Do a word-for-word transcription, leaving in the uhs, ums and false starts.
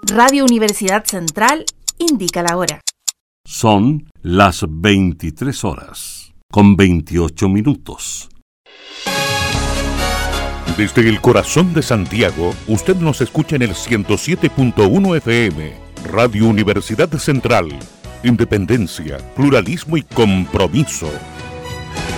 Radio Universidad Central indica la hora. Son las veintitrés horas, con veintiocho minutos. Desde el corazón de Santiago, usted nos escucha en el ciento siete punto uno F M. Radio Universidad Central. Independencia, pluralismo y compromiso.